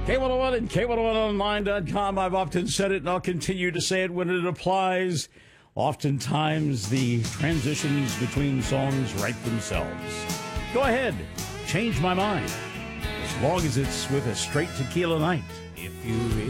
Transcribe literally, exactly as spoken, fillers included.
K one oh one and K one oh one online dot com. I've often said it, and I'll continue to say it when it applies. Oftentimes, the transitions between songs write themselves. Go ahead, change my mind. As long as it's with a straight tequila night. If you